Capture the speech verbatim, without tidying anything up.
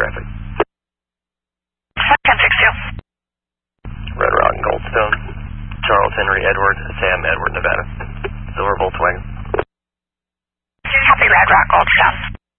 traffic. ten six two. Red Rock and Goldstone. Charles Henry Edward, Sam Edward, Nevada. Silver Volkswagen. Copy, Red Rock, Goldstone.